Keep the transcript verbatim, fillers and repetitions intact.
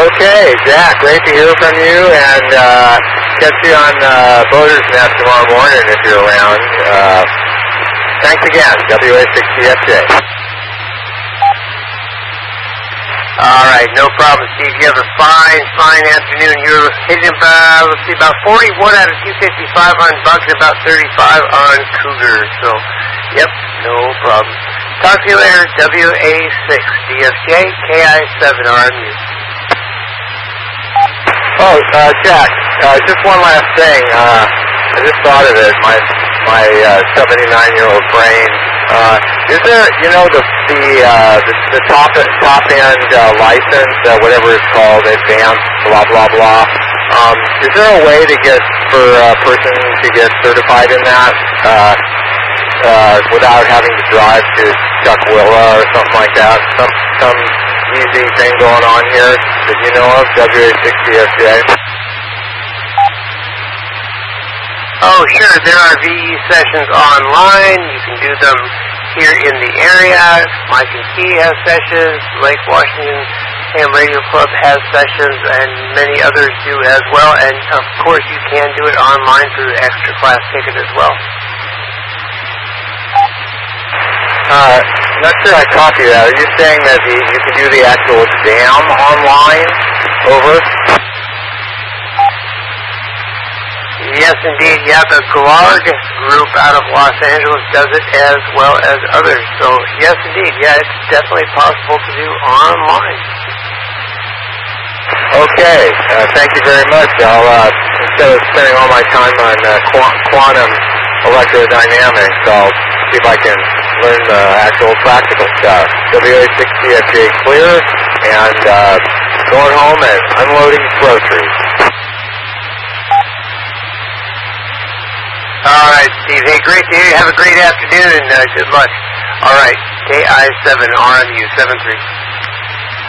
Okay, Jack, great to hear from you, and uh, catch you on uh, Boater's Nest tomorrow morning if you're around. Uh, thanks again, W A six C F J. All right, no problem, Steve. You have a fine, fine afternoon. You're hitting about, let's see, about forty-one out of two fifty-five on Bucks and about thirty-five on Cougar. So, yep, no problem. Talk to you later, W A six D F J, K I seven R M U. Oh, uh, Jack, uh, just one last thing. Uh, I just thought of it, my my uh, seventy-nine-year-old brain. Uh, is there, you know, the the uh, the, the top top end uh, license, uh, whatever it's called, advanced, blah blah blah. Um, is there a way to get for a person to get certified in that uh, uh, without having to drive to Chuckwilla or something like that? Some some easy thing going on here that you know of, W A six C F J? Oh, sure. There are V E sessions online. You can do them here in the area. Mike and Key has sessions. Lake Washington Ham Radio Club has sessions, and many others do as well. And, of course, you can do it online through the extra class ticket as well. Uh, not sure I copy that. Are you saying that you, you can do the actual exam online? Over? Yes, indeed. Yeah, the Glarg group out of Los Angeles does it as well as others. So, yes, indeed. Yeah, it's definitely possible to do online. Okay. Uh, thank you very much. I'll, uh, instead of spending all my time on uh, qu- quantum electrodynamics, I'll see if I can learn the actual practical stuff. W A six C F J clear, and uh, going home and unloading groceries. All right, Steve. Hey, great to hear you. Have a great afternoon, and uh, good luck. All right, K I seven R M U seven three.